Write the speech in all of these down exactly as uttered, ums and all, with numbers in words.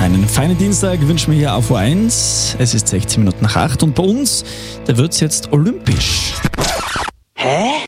Einen feinen Dienstag wünschen wir hier auf O eins. Es ist sechzehn Minuten nach acht und bei uns, da wird es jetzt olympisch. Hä?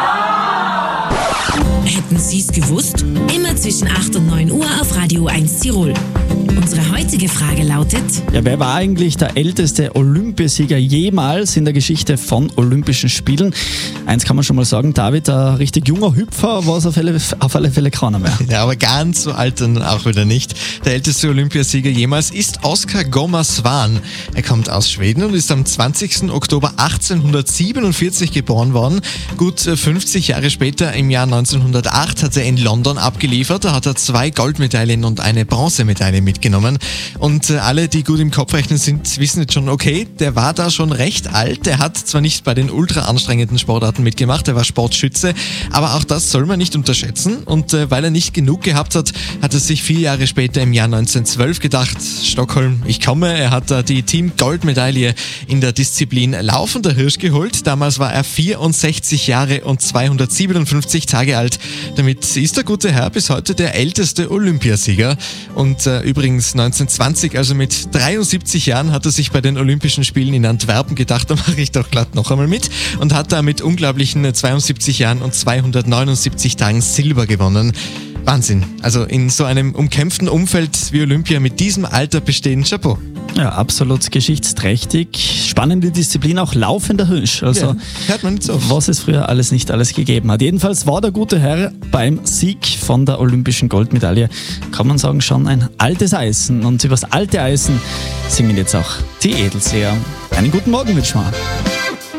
Hätten Sie es gewusst? Immer zwischen acht und neun Uhr auf Radio eins Tirol. Unsere heutige Frage lautet: Ja, wer war eigentlich der älteste Olympiasieger jemals in der Geschichte von Olympischen Spielen? Eins kann man schon mal sagen, David, ein richtig junger Hüpfer war es auf alle, auf alle Fälle keiner mehr. Ja, aber ganz so alt dann auch wieder nicht. Der älteste Olympiasieger jemals ist Oskar Gommersvan. Er kommt aus Schweden und ist am zwanzigsten Oktober achtzehnhundertsiebenundvierzig geboren worden. Gut fünfzig Jahre später, im Jahr neunzehnhundertacht, hat er in London abgeliefert. Da hat er zwei Goldmedaillen und eine Bronzemedaille mitgenommen. Und alle, die gut im Kopf rechnen sind, wissen jetzt schon, okay, der war da schon recht alt. Der hat zwar nicht bei den ultra anstrengenden Sportarten mitgemacht, er war Sportschütze, aber auch das soll man nicht unterschätzen. Und äh, weil er nicht genug gehabt hat, hat er sich vier Jahre später im Jahr neunzehnhundertzwölf gedacht, Stockholm, ich komme. Er hat da die Team-Goldmedaille in der Disziplin Laufender Hirsch geholt. Damals war er vierundsechzig Jahre und zweihundertsiebenundfünfzig Tage alt. Damit ist der gute Herr bis heute der älteste Olympiasieger. Und äh, übrigens neunzehnhundertzwanzig, also mit dreiundsiebzig Jahren, hat er sich bei den Olympischen Spielen in Antwerpen gedacht, da mache ich doch glatt noch einmal mit, und hat da mit unglaublichen zweiundsiebzig Jahren und zweihundertneunundsiebzig Tagen Silber gewonnen. Wahnsinn. Also in so einem umkämpften Umfeld wie Olympia mit diesem Alter bestehen, Chapeau. Ja, absolut geschichtsträchtig. Spannende Disziplin, auch laufender Hirsch. Also, ja, hört man nicht so oft. Was es früher alles nicht alles gegeben hat. Jedenfalls war der gute Herr beim Sieg von der olympischen Goldmedaille, kann man sagen, schon ein altes Eisen. Und über das alte Eisen singen jetzt auch die Edelseher. Einen guten Morgen, wünschen wir.